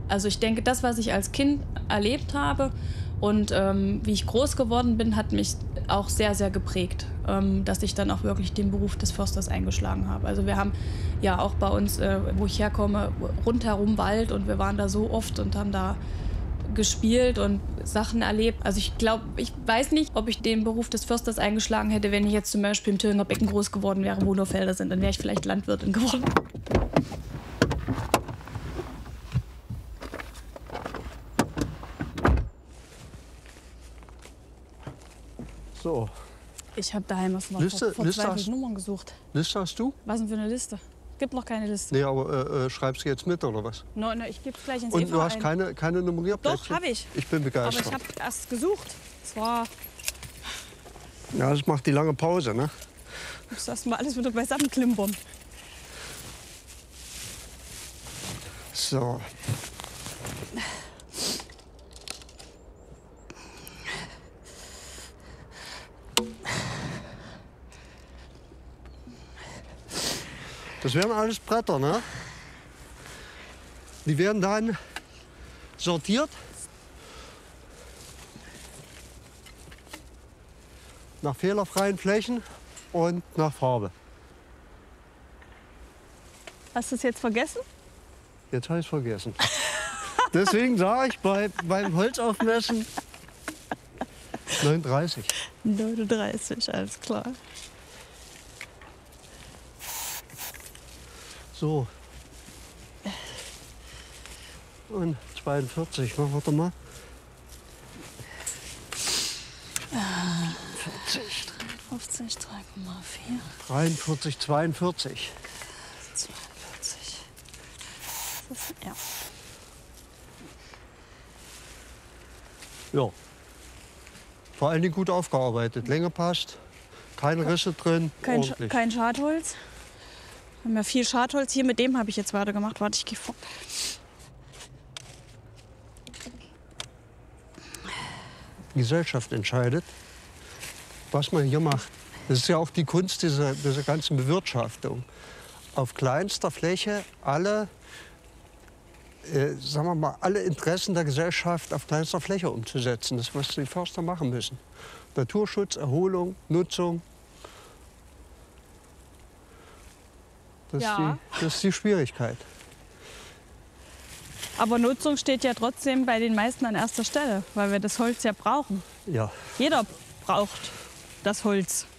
Also ich denke, das, was ich als Kind erlebt habe und wie ich groß geworden bin, hat mich auch sehr, sehr geprägt, dass ich dann auch wirklich den Beruf des Försters eingeschlagen habe. Also wir haben ja auch bei uns, wo ich herkomme, rundherum Wald und wir waren da so oft und haben da gespielt und Sachen erlebt. Also ich glaube, ich weiß nicht, ob ich den Beruf des Försters eingeschlagen hätte, wenn ich jetzt zum Beispiel im Thüringer Becken groß geworden wäre, wo nur Felder sind. Dann wäre ich vielleicht Landwirtin geworden. So. Ich habe daheim was noch Liste, vor Liste 20 Nummern gesucht. Liste hast du? Was denn für eine Liste? Gibt noch keine Liste. Nee, aber schreibst du jetzt mit oder was? No, ich gebe es gleich ins Und EV du hast ein. keine Nummerierplättchen? Doch, habe ich. Ich bin begeistert. Aber ich habe erst gesucht. Es war... Ja, das macht die lange Pause, ne? Ich muss erst mal alles wieder beisammen klimpern. So. Das wären alles Bretter, ne? Die werden dann sortiert nach fehlerfreien Flächen und nach Farbe. Hast du es jetzt vergessen? Jetzt habe ich es vergessen. Deswegen sage ich beim Holzaufmessen 39. 39, alles klar. So. Und 42, warte mal. 40. 53, 3,4. 43, 42. 42. Ja. Ja. Vor allen Dingen gut aufgearbeitet. Länge passt, keine Risse drin, ordentlich. Kein Schadholz. Wir haben ja viel Schadholz hier. Mit dem habe ich jetzt weitergemacht. Warte, ich gehe vor. Die Gesellschaft entscheidet, was man hier macht. Das ist ja auch die Kunst dieser ganzen Bewirtschaftung. Auf kleinster Fläche alle, sagen wir mal, alle Interessen der Gesellschaft auf kleinster Fläche umzusetzen. Das ist, was die Förster machen müssen. Naturschutz, Erholung, Nutzung. Das, Ja. das ist die Schwierigkeit. Aber Nutzung steht ja trotzdem bei den meisten an erster Stelle, weil wir das Holz ja brauchen. Ja. Jeder braucht das Holz.